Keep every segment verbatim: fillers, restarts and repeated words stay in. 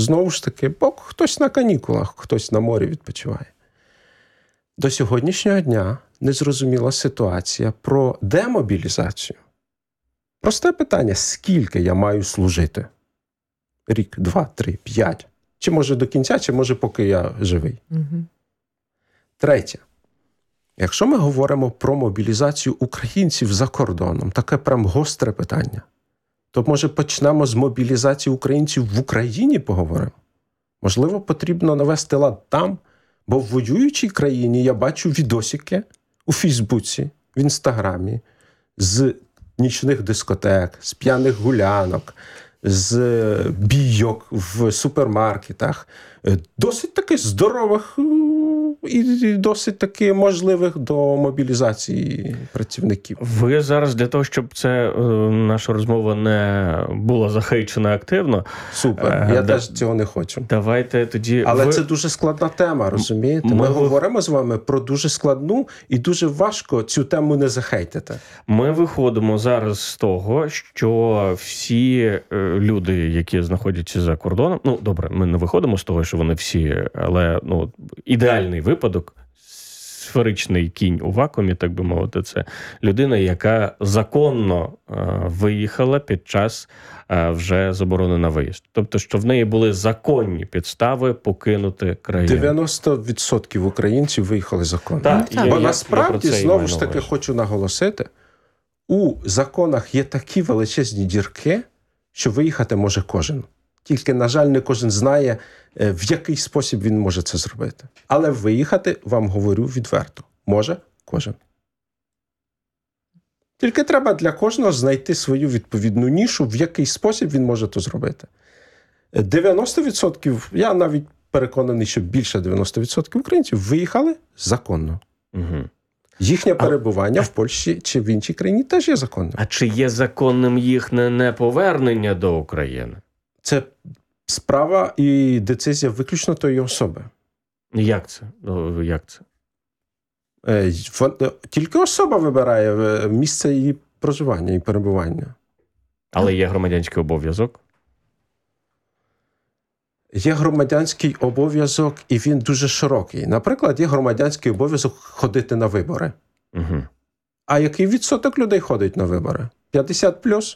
Знову ж таки, бо хтось на канікулах, хтось на морі відпочиває. До сьогоднішнього дня незрозуміла ситуація про демобілізацію. Просте питання, скільки я маю служити? Рік, два, три, п'ять. Чи може до кінця, чи може поки я живий. Угу. Третє. Якщо ми говоримо про мобілізацію українців за кордоном, таке прям гостре питання, то, може, почнемо з мобілізації українців в Україні поговоримо? Можливо, потрібно навести лад там, бо в воюючій країні я бачу відосики у Фейсбуці, в Інстаграмі, з нічних дискотек, з п'яних гулянок, з бійок в супермаркетах, досить таки здорових і досить таки можливих до мобілізації працівників. Ви зараз для того, щоб це наша розмова не була захейчена активно. Супер, я да, теж цього не хочу. Давайте тоді... Але ви... це дуже складна тема, розумієте? Ми, Ми говоримо з вами про дуже складну і дуже важко цю тему не захейтити. Ми виходимо зараз з того, що всі люди, які знаходяться за кордоном, ну, добре, ми не виходимо з того, що вони всі, але ну, ідеальний випадок, сферичний кінь у вакуумі, так би мовити, це людина, яка законно е, виїхала під час е, вже заборони на виїзд. Тобто, що в неї були законні підстави покинути країну. дев'яносто відсотків українців виїхали законно. Так, я, Бо я, насправді, я знову ж таки, хочу наголосити, у законах є такі величезні дірки, що виїхати може кожен. Тільки, на жаль, не кожен знає, в який спосіб він може це зробити. Але виїхати, вам говорю відверто, може кожен. Тільки треба для кожного знайти свою відповідну нішу, в який спосіб він може це зробити. дев'яносто відсотків, я навіть переконаний, що більше дев'яносто відсотків українців виїхали законно. Угу. Їхнє перебування а... в Польщі чи в іншій країні теж є законним. А чи є законним їхнє неповернення до України? Це справа і децизія виключно тої особи. Як це? Ну, як це? Е, тільки особа вибирає місце її проживання і перебування. Але є громадянський обов'язок? Є громадянський обов'язок, і він дуже широкий. Наприклад, є громадянський обов'язок ходити на вибори. Угу. А який відсоток людей ходить на вибори? п'ятдесят плюс?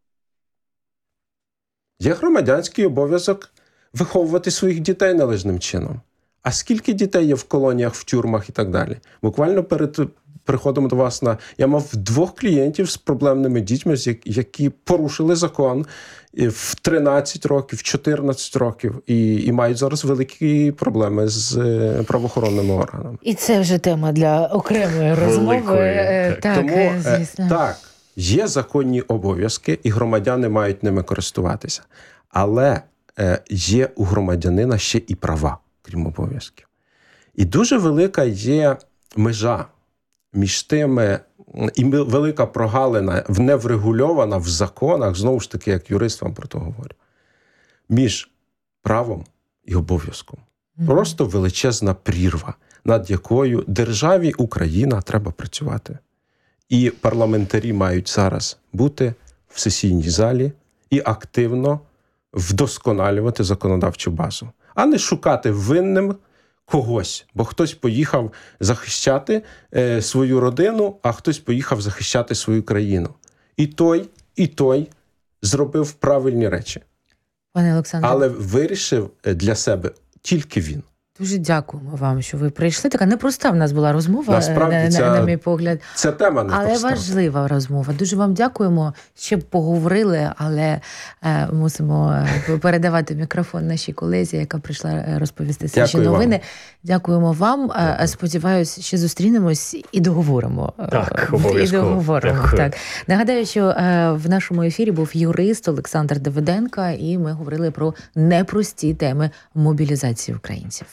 Є громадянський обов'язок виховувати своїх дітей належним чином. А скільки дітей є в колоніях, в тюрмах і так далі? Буквально перед приходом до вас на... Я мав двох клієнтів з проблемними дітьми, які порушили закон в тринадцять років, в чотирнадцять років і, і мають зараз великі проблеми з правоохоронними органами. І це вже тема для окремої розмови. Так, Тому, звісно. Так. Є законні обов'язки, і громадяни мають ними користуватися. Але е, є у громадянина ще і права, крім обов'язків. І дуже велика є межа між тими, і велика прогалина, неврегульована в законах, знову ж таки, як юрист вам про то говорю, між правом і обов'язком. Mm-hmm. Просто величезна прірва, над якою державі Україна треба працювати. І парламентарі мають зараз бути в сесійній залі і активно вдосконалювати законодавчу базу, а не шукати винним когось, бо хтось поїхав захищати е, свою родину, а хтось поїхав захищати свою країну. І той, і той зробив правильні речі. Пане Олександре. Але вирішив для себе тільки він. Дуже дякуємо вам, що ви прийшли. Така непроста в нас була розмова, Насправді, на, ця, на, на мій погляд. Це тема непроста. Але важлива розмова. Дуже вам дякуємо. Ще б поговорили, але е, мусимо передавати мікрофон нашій колезі, яка прийшла розповісти свіжі новини. Вам. Дякуємо вам. Дякую. Сподіваюсь, ще зустрінемось і договоримо. Так, обов'язково. І договоримо. Так. Нагадаю, що е, в нашому ефірі був юрист Олександр Давиденко, і ми говорили про непрості теми мобілізації українців.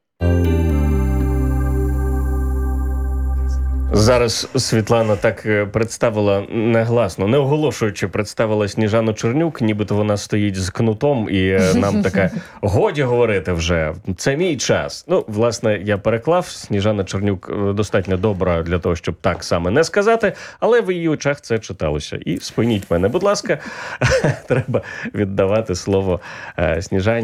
Зараз Світлана так представила негласно, не оголошуючи, представила Сніжану Чернюк, нібито вона стоїть з кнутом і нам така, годі говорити вже, це мій час. Ну, власне, я переклав, Сніжана Чернюк достатньо добра для того, щоб так саме не сказати, але в її очах це читалося. І спиніть мене, будь ласка, треба віддавати слово Сніжані.